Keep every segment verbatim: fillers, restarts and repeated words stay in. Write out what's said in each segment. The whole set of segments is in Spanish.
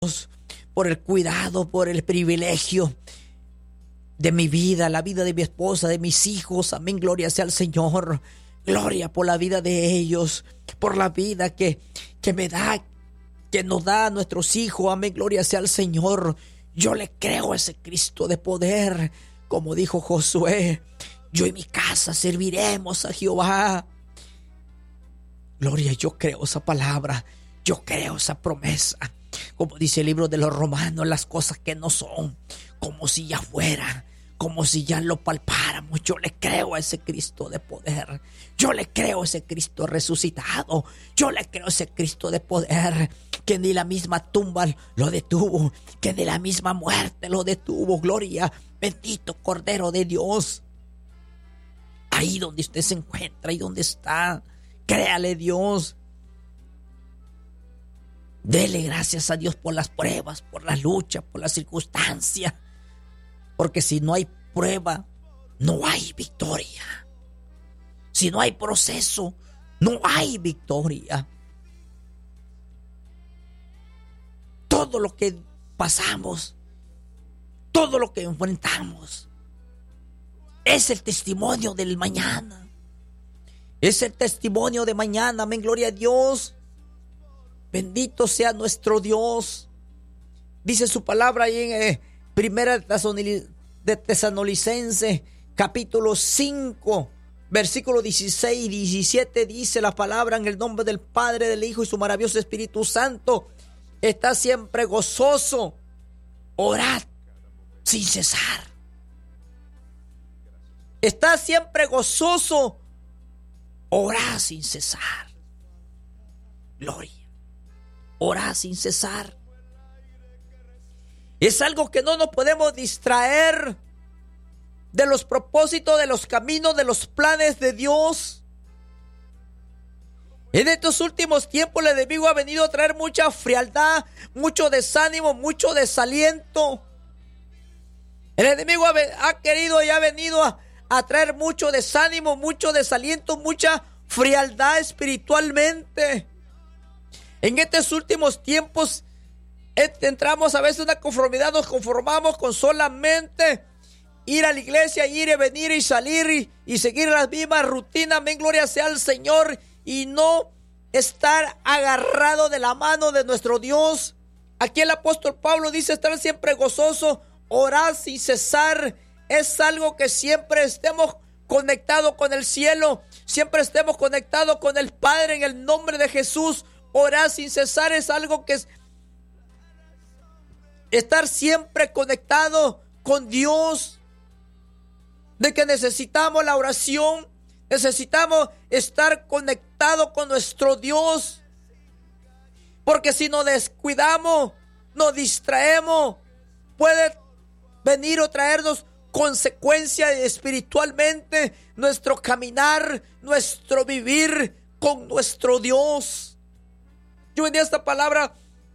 por el cuidado, por el privilegio de mi vida, la vida de mi esposa, de mis hijos. Amén, gloria sea al Señor. Gloria por la vida de ellos, por la vida que, que me da, que nos da a nuestros hijos. Amén, gloria sea al Señor. Yo le creo a ese Cristo de poder, como dijo Josué: yo y mi casa serviremos a Jehová. Gloria, yo creo esa palabra, yo creo esa promesa. Como dice el libro de los Romanos, las cosas que no son, como si ya fueran, como si ya lo palpáramos. Yo le creo a ese Cristo de poder. Yo le creo a ese Cristo resucitado. Yo le creo a ese Cristo de poder, que ni la misma tumba lo detuvo, que ni la misma muerte lo detuvo. Gloria, bendito Cordero de Dios. Ahí donde usted se encuentra, ahí donde está, créale Dios. Dele gracias a Dios por las pruebas, por la lucha, por las circunstancias. Porque si no hay prueba, no hay victoria. Si no hay proceso, no hay victoria. Todo lo que pasamos, todo lo que enfrentamos, es el testimonio del mañana. Es el testimonio de mañana. Amén, gloria a Dios. Bendito sea nuestro Dios. Dice su palabra ahí en eh, Primera de Tesalonicenses, capítulo cinco, versículo dieciséis y diecisiete. Dice la palabra: en el nombre del Padre, del Hijo y su maravilloso Espíritu Santo, está siempre gozoso. Orad sin cesar. Está siempre gozoso. Orad sin cesar. Gloria. Orad sin cesar. Es algo que no nos podemos distraer de los propósitos, de los caminos, de los planes de Dios. En estos últimos tiempos el enemigo ha venido a traer mucha frialdad, mucho desánimo, mucho desaliento. El enemigo ha, ha querido y ha venido a, a traer mucho desánimo, mucho desaliento, mucha frialdad espiritualmente. En estos últimos tiempos entramos a veces en una conformidad, nos conformamos con solamente ir a la iglesia, ir y venir y salir y, y seguir las mismas rutinas. Amén, gloria sea al Señor, y no estar agarrado de la mano de nuestro Dios. Aquí el apóstol Pablo dice: estar siempre gozoso, orar sin cesar. Es algo que siempre estemos conectados con el cielo, siempre estemos conectados con el Padre en el nombre de Jesús. Orar sin cesar es algo que es estar siempre conectado con Dios. De que necesitamos la oración, necesitamos estar conectados con nuestro Dios. Porque si nos descuidamos, nos distraemos, puede venir o traernos consecuencias espiritualmente, nuestro caminar, nuestro vivir con nuestro Dios. Yo en esta palabra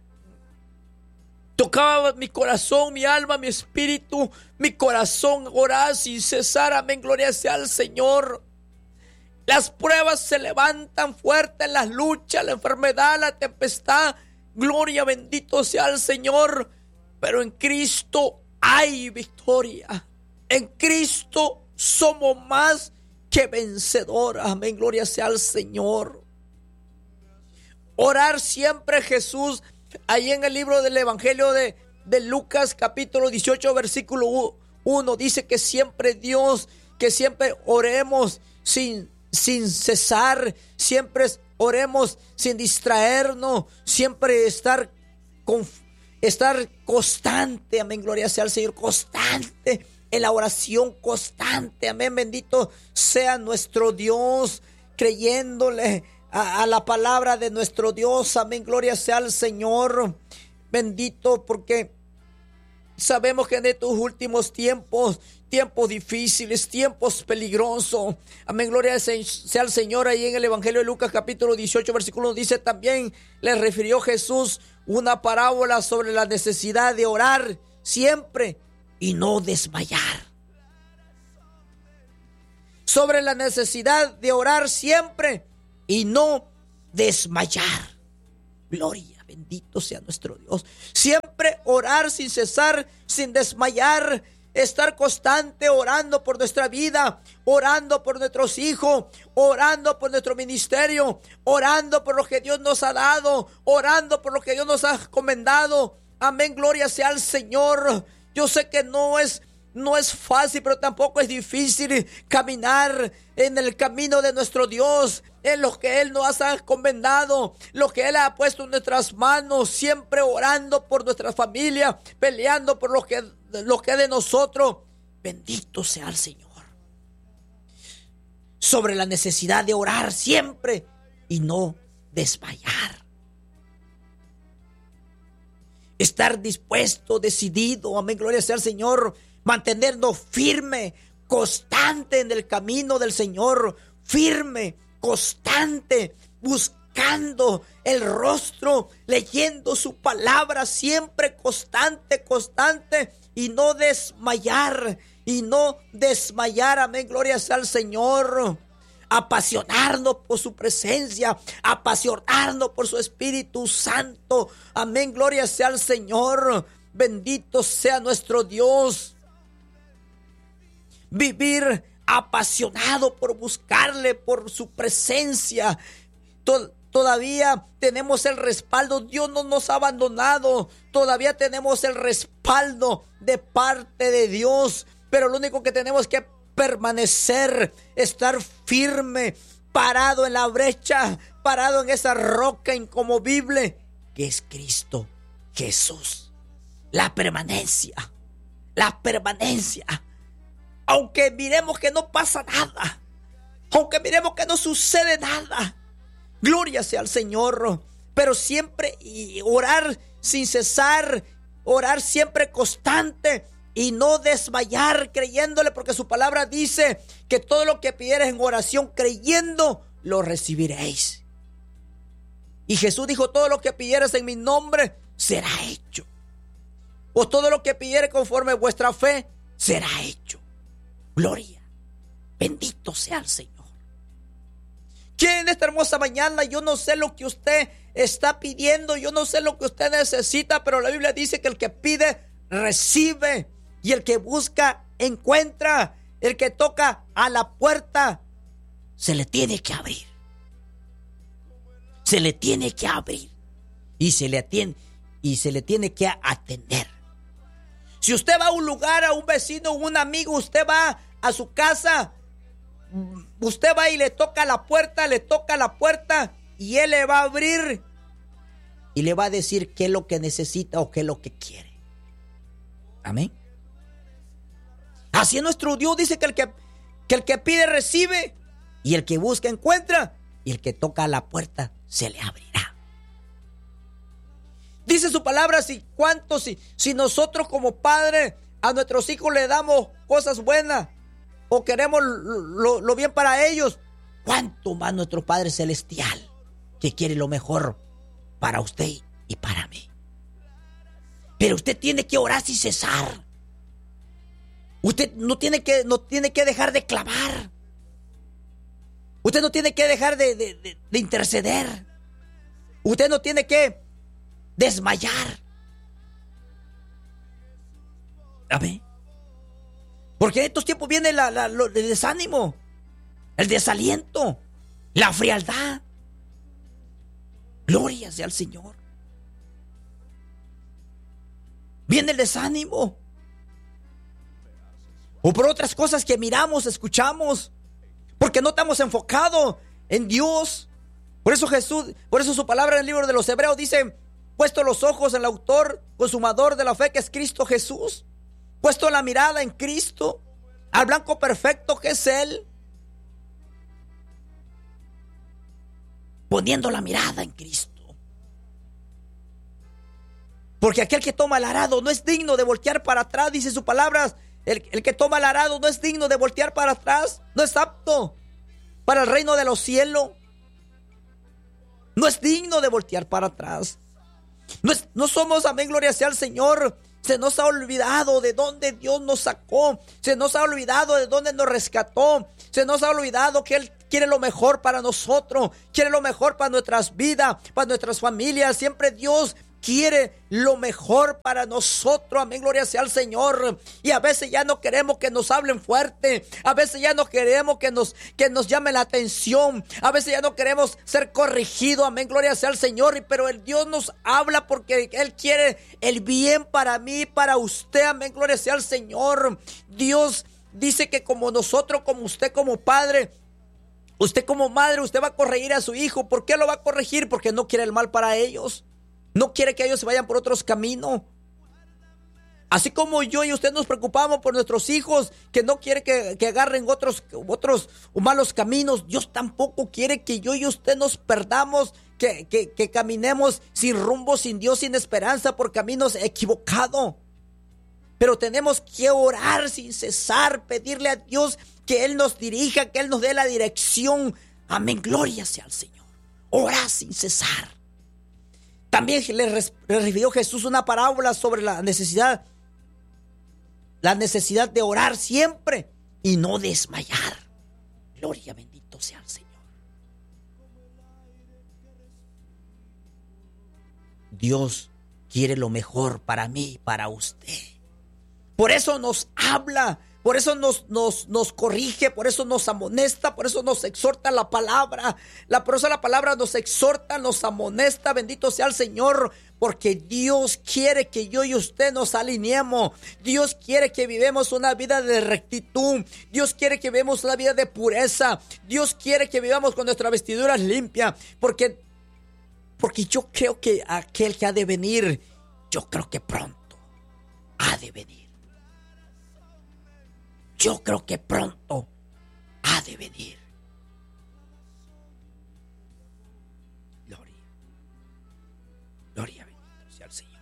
tocaba mi corazón, mi alma, mi espíritu, mi corazón. Orar sin cesar. Amén, gloria sea al Señor. Las pruebas se levantan fuertes, las luchas, la enfermedad, la tempestad. Gloria, bendito sea el Señor. Pero en Cristo hay victoria. En Cristo somos más que vencedores. Amén, gloria sea al Señor. Orar siempre, Jesús, ahí en el libro del Evangelio de, de Lucas, capítulo dieciocho, versículo uno, dice que siempre Dios, que siempre oremos sin, sin cesar, siempre oremos sin distraernos, siempre estar, con, estar constante, amén, gloria sea al Señor, constante en la oración, constante, amén, bendito sea nuestro Dios, creyéndole A, a la palabra de nuestro Dios. Amén, gloria sea al Señor. Bendito, porque sabemos que en estos últimos tiempos, tiempos difíciles, tiempos peligrosos. Amén, gloria sea al Señor. Ahí en el Evangelio de Lucas capítulo dieciocho versículo dice también, le refirió Jesús una parábola sobre la necesidad de orar siempre y no desmayar. Sobre la necesidad de orar siempre y no desmayar. Gloria, Bendito sea nuestro Dios. Siempre orar sin cesar, sin desmayar. Estar constante orando por nuestra vida, orando por nuestros hijos, orando por nuestro ministerio, orando por lo que Dios nos ha dado, orando por lo que Dios nos ha encomendado. Amén, gloria sea al Señor. Yo sé que no es, no es fácil, pero tampoco es difícil caminar en el camino de nuestro Dios, en lo que Él nos ha encomendado, lo que Él ha puesto en nuestras manos, siempre orando por nuestra familia, peleando por lo que, lo que es de nosotros. Bendito sea el Señor. Sobre la necesidad de orar siempre y no desmayar. Estar dispuesto, decidido, amén, gloria sea al Señor, mantenernos firme, constante en el camino del Señor, firme, constante, buscando el rostro, leyendo su palabra, siempre constante, constante, y no desmayar, y no desmayar, amén, gloria sea al Señor. Apasionarnos por su presencia, apasionarnos por su Espíritu Santo, amén, gloria sea al Señor. Bendito sea nuestro Dios. Vivir apasionado por buscarle, por su presencia. Tod- todavía tenemos el respaldo. Dios no nos ha abandonado. Todavía tenemos el respaldo de parte de Dios. Pero lo único que tenemos que permanecer, estar firme, parado en la brecha, parado en esa roca inconmovible que es Cristo Jesús. La permanencia, la permanencia. Aunque miremos que no pasa nada, aunque miremos que no sucede nada, gloria sea al Señor. Pero siempre y orar sin cesar, orar siempre constante y no desmayar creyéndole, porque su palabra dice que todo lo que pidieres en oración creyendo, lo recibiréis. Y Jesús dijo: todo lo que pidieres en mi nombre será hecho. O todo lo que pidieres conforme a vuestra fe será hecho. Gloria, bendito sea el Señor. Que en esta hermosa mañana, yo no sé lo que usted está pidiendo, yo no sé lo que usted necesita, pero la Biblia dice que el que pide, recibe, y el que busca, encuentra, el que toca a la puerta, se le tiene que abrir. Se le tiene que abrir y se le atiende, y se le tiene que atender. Si usted va a un lugar, a un vecino, un amigo, usted va a su casa, usted va y le toca la puerta, le toca la puerta y él le va a abrir y le va a decir qué es lo que necesita o qué es lo que quiere. Amén. Así es nuestro Dios. Dice que el que, que el que pide recibe, y el que busca encuentra, y el que toca la puerta se le abrirá. Dice su palabra: si cuánto, si, si nosotros como padres a nuestros hijos le damos cosas buenas o queremos lo, lo bien para ellos, cuánto más nuestro Padre Celestial, que quiere lo mejor para usted y para mí. Pero usted tiene que orar sin cesar. Usted no tiene que, no tiene que dejar de clamar. Usted no tiene que dejar de, de, de, de interceder. Usted no tiene que desmayar. Amén. Porque en estos tiempos viene la, la, lo, el desánimo, el desaliento, la frialdad. Gloria sea al Señor. Viene el desánimo. O por otras cosas que miramos, escuchamos, porque no estamos enfocados en Dios. Por eso Jesús, por eso su palabra en el libro de los Hebreos dice: puesto los ojos en el autor, consumador de la fe, que es Cristo Jesús. Puesto la mirada en Cristo, al blanco perfecto que es Él. Poniendo la mirada en Cristo. Porque aquel que toma el arado no es digno de voltear para atrás, dice su palabra. El, el que toma el arado no es digno de voltear para atrás. No es apto para el reino de los cielos. No es digno de voltear para atrás. No, es, no somos, amén, gloria sea al Señor. Se nos ha olvidado de dónde Dios nos sacó. Se nos ha olvidado de dónde nos rescató. Se nos ha olvidado que Él quiere lo mejor para nosotros, quiere lo mejor para nuestras vidas, para nuestras familias. Siempre Dios quiere lo mejor para nosotros. Amén, gloria sea al Señor. Y a veces ya no queremos que nos hablen fuerte. A veces ya no queremos que nos, que nos llame la atención. A veces ya no queremos ser corregidos. Amén, gloria sea al Señor. Pero el Dios nos habla porque Él quiere el bien para mí, para usted. Amén, gloria sea al Señor. Dios dice que como nosotros, como usted como padre, usted como madre, usted va a corregir a su hijo. ¿Por qué lo va a corregir? Porque no quiere el mal para ellos. No quiere que ellos se vayan por otros caminos. Así como yo y usted nos preocupamos por nuestros hijos, que no quiere que, que agarren otros, otros malos caminos, Dios tampoco quiere que yo y usted nos perdamos, que, que, que caminemos sin rumbo, sin Dios, sin esperanza, por caminos equivocados. Pero tenemos que orar sin cesar, pedirle a Dios que Él nos dirija, que Él nos dé la dirección. Amén, gloria sea al Señor. Orar sin cesar. También le refirió Jesús una parábola sobre la necesidad, la necesidad de orar siempre y no desmayar. Gloria, bendito sea el Señor. Dios quiere lo mejor para mí y para usted. Por eso nos habla, por eso nos, nos, nos corrige, por eso nos amonesta, por eso nos exhorta la palabra. La, por eso la palabra nos exhorta, nos amonesta, bendito sea el Señor, porque Dios quiere que yo y usted nos alineemos. Dios quiere que vivamos una vida de rectitud. Dios quiere que vivamos una vida de pureza. Dios quiere que vivamos con nuestras vestiduras limpias, porque, porque yo creo que aquel que ha de venir, yo creo que pronto ha de venir. Yo creo que pronto ha de venir. Gloria. Gloria, bendito sea el Señor.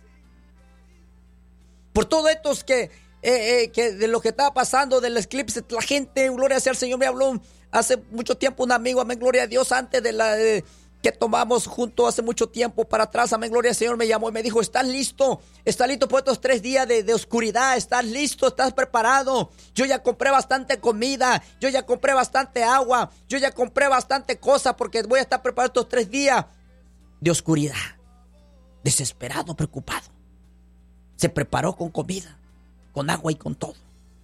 Por todo esto es que, eh, eh, que de lo que estaba pasando del eclipse, la gente, gloria sea al Señor, me habló hace mucho tiempo un amigo, amén, gloria a Dios, antes de la... Eh, que tomamos juntos hace mucho tiempo para atrás, amén, gloria al Señor, me llamó y me dijo: ¿estás listo? ¿Estás listo por estos tres días de, de oscuridad? ¿Estás listo? ¿Estás preparado? Yo ya compré bastante comida, yo ya compré bastante agua, yo ya compré bastante cosa, porque voy a estar preparado estos tres días de oscuridad. Desesperado, preocupado. Se preparó con comida, con agua y con todo.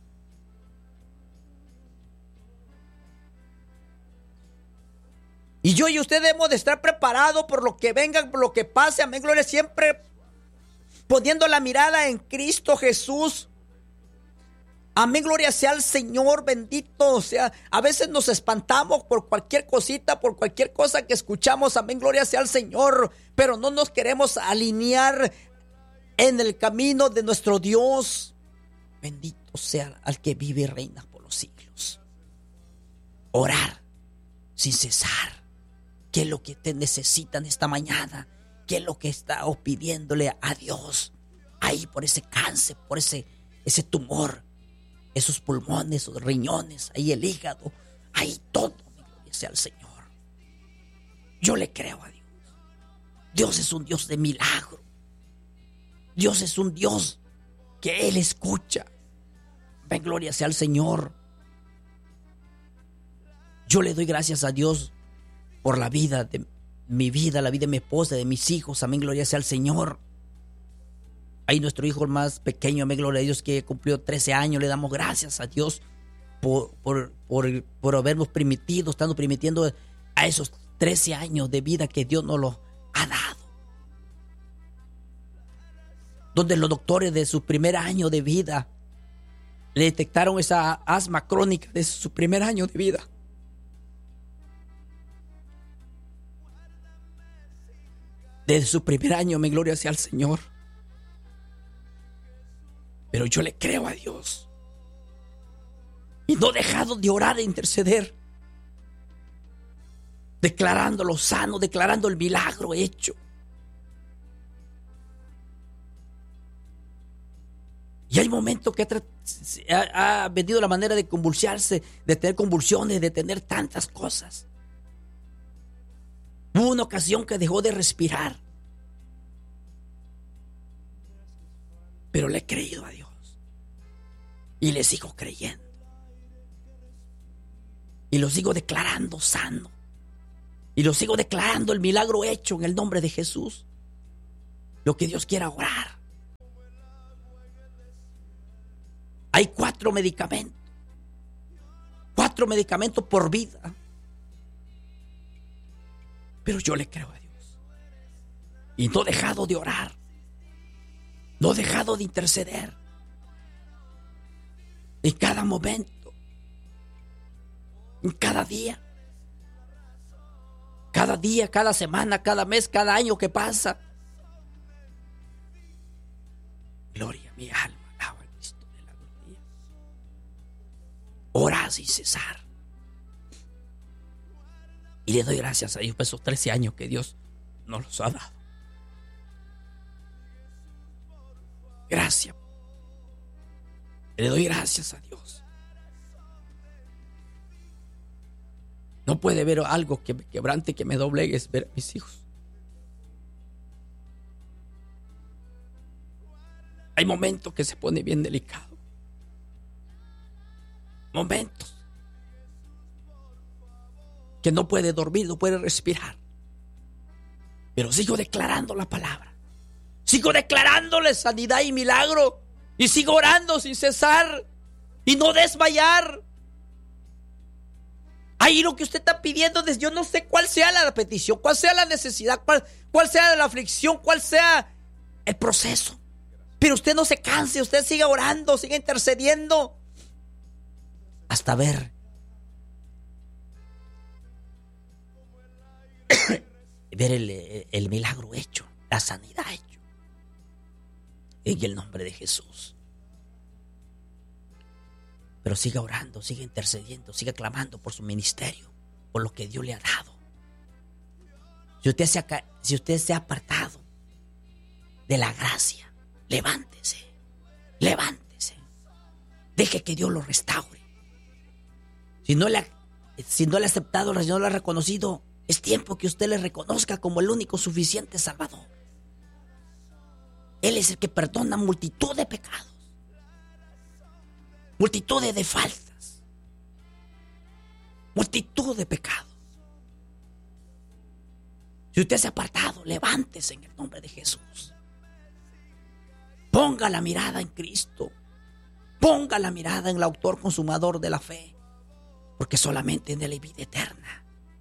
Y yo y usted debemos de estar preparados por lo que venga, por lo que pase. Amén, gloria, siempre poniendo la mirada en Cristo Jesús. Amén, gloria sea al Señor, bendito. O sea, a veces nos espantamos por cualquier cosita, por cualquier cosa que escuchamos. Amén, gloria sea al Señor. Pero no nos queremos alinear en el camino de nuestro Dios. Bendito sea al que vive y reina por los siglos. Orar sin cesar. ¿Qué es lo que te necesitan esta mañana? ¿Qué es lo que está pidiéndole a Dios? Ahí por ese cáncer, por ese, ese tumor, esos pulmones, esos riñones, ahí el hígado, ahí todo, gloria sea al Señor. Yo le creo a Dios. Dios es un Dios de milagro. Dios es un Dios que Él escucha. Ven, gloria sea al Señor. Yo le doy gracias a Dios por la vida de mi vida, la vida de mi esposa, de mis hijos. Amén, gloria sea al Señor. Ahí nuestro hijo más pequeño, amén, gloria a Dios, que cumplió trece años. Le damos gracias a Dios por, por, por, por habernos permitido, estando permitiendo a esos trece años de vida que Dios nos los ha dado. Donde los doctores de su primer año de vida le detectaron esa asma crónica de su primer año de vida. Desde su primer año, mi gloria sea al Señor. Pero yo le creo a Dios. Y no he dejado de orar e interceder. Declarándolo sano, declarando el milagro hecho. Y hay momentos que ha, ha venido la manera de convulsionarse, de tener convulsiones, de tener tantas cosas. Hubo una ocasión que dejó de respirar. Pero le he creído a Dios. Y le sigo creyendo. Y lo sigo declarando sano. Y lo sigo declarando el milagro hecho en el nombre de Jesús. Lo que Dios quiera orar. Hay cuatro medicamentos. Cuatro medicamentos por vida. Pero yo le creo a Dios. Y no he dejado de orar. No he dejado de interceder. En cada momento. En cada día. Cada día, cada semana, cada mes, cada año que pasa. Gloria a mi alma, alaba a Cristo de la gloria. Ora sin cesar. Y le doy gracias a Dios por esos trece años que Dios nos los ha dado. Gracias. Le doy gracias a Dios. No puede ver algo que me quebrante, que me doblegue, es ver a mis hijos. Hay momentos que se pone bien delicado. Momentos que no puede dormir, no puede respirar. Pero sigo declarando la palabra. Sigo declarándole sanidad y milagro. Y sigo orando sin cesar. Y no desmayar. Ahí lo que usted está pidiendo, yo no sé cuál sea la petición, cuál sea la necesidad, cuál, cuál sea la aflicción, cuál sea el proceso. Pero usted no se canse, usted siga orando, siga intercediendo. Hasta ver ver el, el milagro hecho, la sanidad hecho. En el nombre de Jesús. Pero siga orando, siga intercediendo, siga clamando por su ministerio, por lo que Dios le ha dado. Si usted se ha, si usted se ha apartado de la gracia, levántese, levántese. Deje que Dios lo restaure. Si no le ha, si no le ha aceptado, si no lo ha reconocido, es tiempo que usted le reconozca como el único suficiente Salvador. Él es el que perdona multitud de pecados. Multitud de faltas. Multitud de pecados. Si usted se ha apartado, levántese en el nombre de Jesús. Ponga la mirada en Cristo. Ponga la mirada en el autor consumador de la fe. Porque solamente en él hay vida eterna.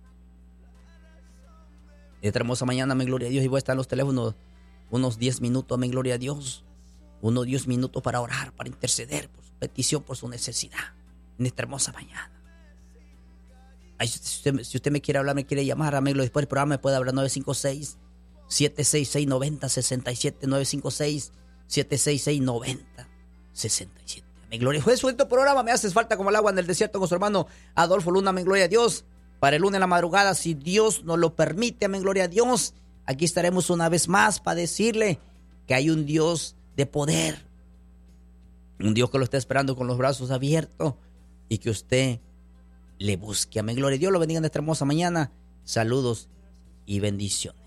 Esta hermosa mañana, amén, gloria a Dios. Y voy a estar en los teléfonos unos diez minutos, amén, gloria a Dios. Unos diez minutos para orar, para interceder por su petición, por su necesidad. En esta hermosa mañana. Ay, si, usted, si usted me quiere hablar, me quiere llamar, amén, después del programa me puede hablar nueve cinco seis, siete seis seis, nueve cero seis siete, nueve cinco seis, siete seis seis, nueve cero seis siete. Amén, gloria. Fue suelto programa, me haces falta como el agua en el desierto con su hermano Adolfo Luna, amén, gloria a Dios. Para el lunes en la madrugada, si Dios nos lo permite, amén, gloria a Dios. Aquí estaremos una vez más para decirle que hay un Dios de poder. Un Dios que lo está esperando con los brazos abiertos y que usted le busque. Amén, gloria a Dios. Lo bendiga en esta hermosa mañana. Saludos y bendiciones.